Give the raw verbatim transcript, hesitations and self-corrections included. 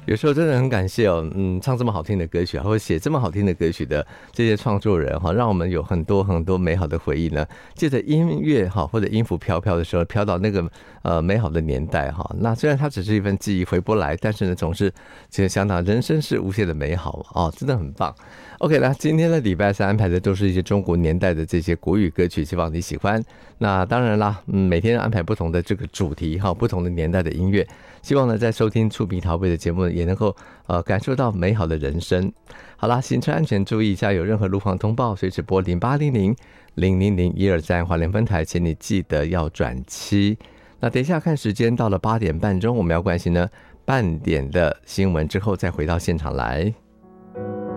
有时候真的很感谢哦，嗯，唱这么好听的歌曲，或者写这么好听的歌曲的这些创作人哈，让我们有很多很多美好的回忆呢。借着音乐哈，或者音符飘飘的时候，飘到那个呃美好的年代哈。那虽然它只是一份记忆回不来，但是呢，总是其实想到人生是无限的美好哦，真的很棒。OK， 那今天的礼拜三安排的都是一些中国年代的这些国语歌曲，希望你喜欢。那当然啦，嗯，每天安排不同的这个主题哈，不同的年代的音乐，希望呢在收听触鼻桃贝的节目也能够呃感受到美好的人生。好啦，行车安全注意一下，有任何路况通报，随时拨零八零零零零零一二三华联分台，请你记得要转七。那等一下看时间，到了八点半钟，我们要关心呢半点的新闻之后，再回到现场来。